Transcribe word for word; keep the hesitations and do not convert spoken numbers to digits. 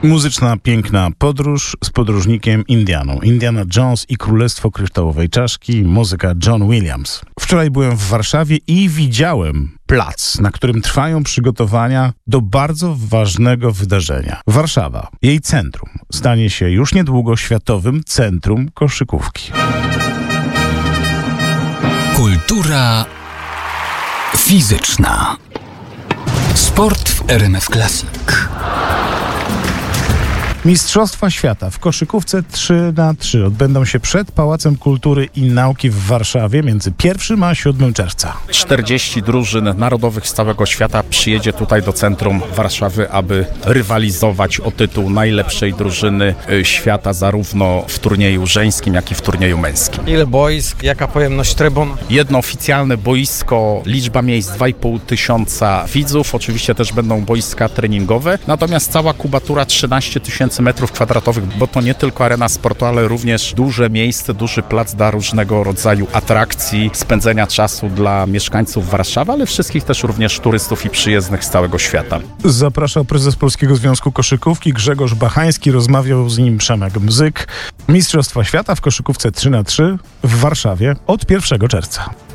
Muzyczna, piękna podróż z podróżnikiem Indianą. Indiana Jones i Królestwo Kryształowej Czaszki, muzyka John Williams. Wczoraj byłem w Warszawie i widziałem plac, na którym trwają przygotowania do bardzo ważnego wydarzenia. Warszawa, jej centrum, stanie się już niedługo światowym centrum koszykówki. Kultura fizyczna. Sport w R M F Classic. Mistrzostwa świata w koszykówce trzy na trzy odbędą się przed Pałacem Kultury i Nauki w Warszawie między pierwszym a siódmym czerwca. czterdzieści drużyn narodowych z całego świata przyjedzie tutaj do centrum Warszawy, aby rywalizować o tytuł najlepszej drużyny świata zarówno w turnieju żeńskim, jak i w turnieju męskim. Ile boisk, jaka pojemność trybun? Jedno oficjalne boisko, liczba miejsc dwa i pół tysiąca widzów, oczywiście też będą boiska treningowe, natomiast cała kubatura trzynaście tysięcy metrów kwadratowych, bo to nie tylko arena sportu, ale również duże miejsce, duży plac dla różnego rodzaju atrakcji, spędzenia czasu dla mieszkańców Warszawy, ale wszystkich też również turystów i przyjezdnych z całego świata. Zapraszał prezes Polskiego Związku Koszykówki Grzegorz Bachański, rozmawiał z nim Przemek Bzyk. Mistrzostwa świata w koszykówce trzy na trzy w Warszawie od pierwszego czerwca.